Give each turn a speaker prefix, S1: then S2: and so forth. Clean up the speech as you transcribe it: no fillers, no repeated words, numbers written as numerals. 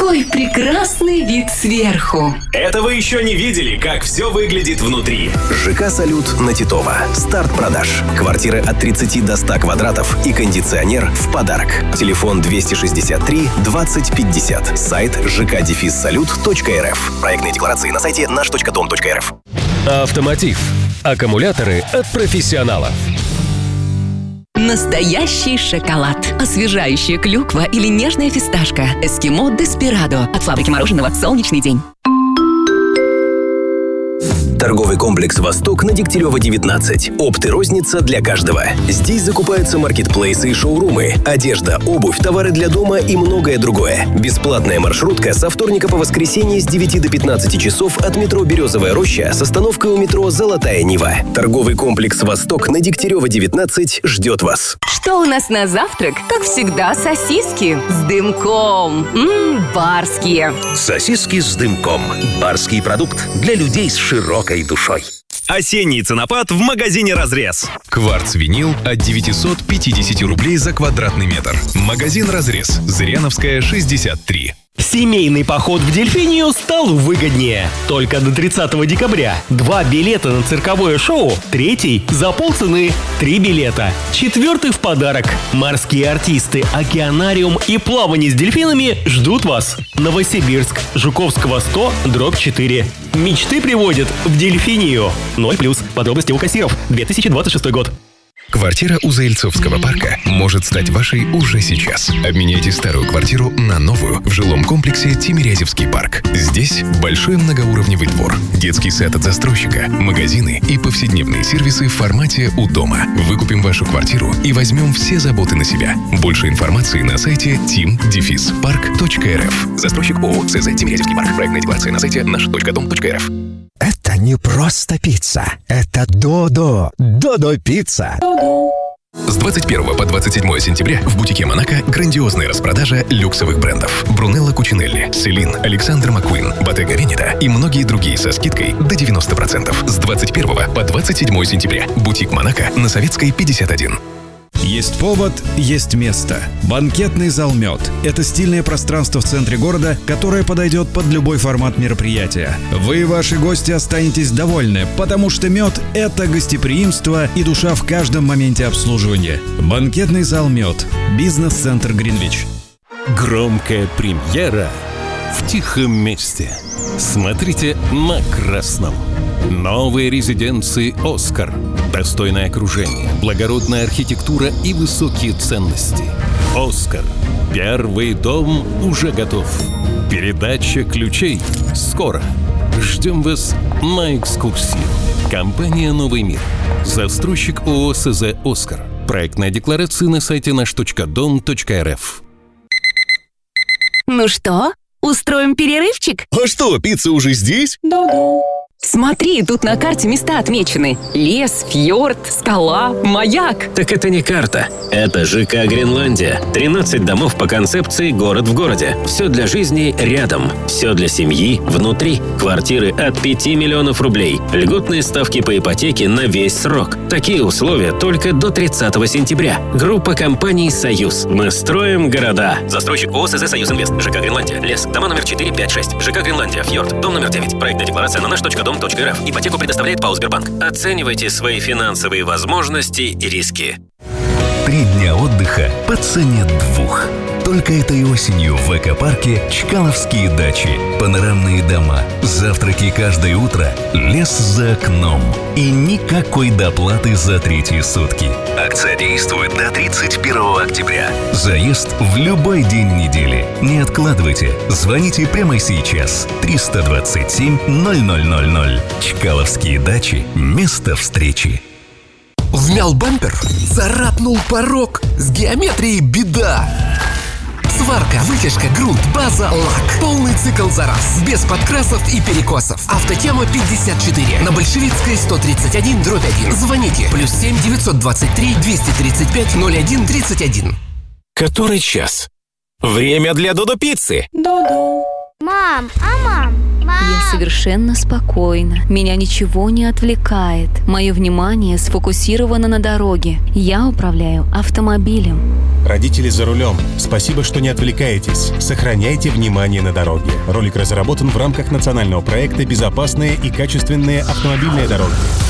S1: Какой прекрасный вид сверху!
S2: Это вы еще не видели, как все выглядит внутри.
S3: ЖК «Салют» на Титова. Старт продаж. Квартиры от 30 до 100 квадратов и кондиционер в подарок. Телефон 263 20 50. Сайт жк-салют.рф. Проектные декларации на сайте наш.дом.рф.
S4: Автомотив. Аккумуляторы от профессионалов.
S1: Настоящий шоколад. Освежающая клюква или нежная фисташка. Эскимо Деспирадо. От фабрики мороженого «Солнечный день».
S3: Торговый комплекс «Восток» на Дегтярева, 19. Опт и розница для каждого. Здесь закупаются маркетплейсы и шоурумы, одежда, обувь, товары для дома и многое другое. Бесплатная маршрутка со вторника по воскресенье с 9 до 15 часов от метро «Березовая роща» с остановкой у метро «Золотая Нива». Торговый комплекс «Восток» на Дегтярева, 19 ждет вас.
S1: Что у нас на завтрак? Как всегда, сосиски с дымком. Барские.
S5: Сосиски с дымком. Барский продукт для людей с широкой душой.
S2: Осенний ценопад в магазине «Разрез».
S6: Кварц-винил от 950 рублей за квадратный метр. Магазин «Разрез». Зыряновская, 63.
S7: Семейный поход в Дельфинию стал выгоднее. Только до 30 декабря 2 билета на цирковое шоу, 3 за полцены, 3 билета, 4 в подарок. Морские артисты, океанариум и плавание с дельфинами ждут вас. Новосибирск, Жуковского 100, дробь 4. Мечты приводят в Дельфинию. 0+. Подробности у кассиров. 2026 год.
S6: Квартира у Заильцовского парка может стать вашей уже сейчас. Обменяйте старую квартиру на новую в жилом комплексе Тимирязевский парк. Здесь большой многоуровневый двор, детский сад от застройщика, магазины и повседневные сервисы в формате «У дома». Выкупим вашу квартиру и возьмем все заботы на себя. Больше информации на сайте tim-park.rf. Застройщик ООО СЗ Тимирязевский парк. Проектная декларация на сайте наш.дом.рф.
S8: Это не просто пицца, это Додо. Додо пицца.
S6: С 21 по 27 сентября в бутике «Монако» грандиозная распродажа люксовых брендов. Брунелло Кучинелли, Селин, Александр Маккуин, Bottega Veneta и многие другие со скидкой до 90%. С 21 по 27 сентября. Бутик «Монако» на Советской, 51.
S9: Есть повод, есть место. Банкетный зал «Мед» — это стильное пространство в центре города, которое подойдет под любой формат мероприятия. Вы и ваши гости останетесь довольны, потому что «Мед» — это гостеприимство и душа в каждом моменте обслуживания. Банкетный зал «Мед». Бизнес-центр «Гринвич».
S10: Громкая премьера в тихом месте. Смотрите на красном. Новые резиденции «Оскар». Достойное окружение, благородная архитектура и высокие ценности. «Оскар». Первый дом уже готов. Передача ключей скоро. Ждем вас на экскурсию. Компания «Новый мир». Застройщик ООО СЗ «Оскар». Проектная декларация на сайте наш.дом.рф.
S1: Ну что, устроим перерывчик?
S5: А что, пицца уже здесь?
S1: Да-да. Смотри, тут на карте места отмечены. Лес, фьорд, скала, маяк.
S11: Так это не карта. Это ЖК «Гренландия». 13 домов по концепции «Город в городе». Все для жизни рядом. Все для семьи внутри. Квартиры от 5 миллионов рублей. Льготные ставки по ипотеке на весь срок. Такие условия только до 30 сентября. Группа компаний «Союз». Мы строим города. Застройщик ООО СЗ «Союз Инвест». ЖК «Гренландия». Лес. Дома номер 4, 5, 6. ЖК «Гренландия». Фьорд. Дом номер 9. Проектная декларация на наш.дом.рф. Ипотеку предоставляет ПАО «Сбербанк». Оценивайте свои финансовые возможности и риски.
S12: 3 дня отдыха по цене 2. Только этой осенью в экопарке Чкаловские дачи. Панорамные дома, завтраки каждое утро, лес за окном. И никакой доплаты за 3 сутки. Акция действует до 31 октября. Заезд в любой день недели. Не откладывайте. Звоните прямо сейчас. 327 0000. Чкаловские дачи. Место встречи.
S13: Вмял бампер? Царапнул порог? С геометрией беда! Сварка, вытяжка, грунт, база, лак. Полный цикл за раз. Без подкрасов и перекосов. Автотема 54. На Большевицкой 131/1. Звоните. +7 923 235 01 31.
S2: Который час? Время для Додо пиццы.
S14: Додо. Мам.
S15: Я совершенно спокойна. Меня ничего не отвлекает. Мое внимание сфокусировано на дороге. Я управляю автомобилем.
S16: Родители за рулем, спасибо, что не отвлекаетесь. Сохраняйте внимание на дороге. Ролик разработан в рамках национального проекта «Безопасные и качественные автомобильные дороги».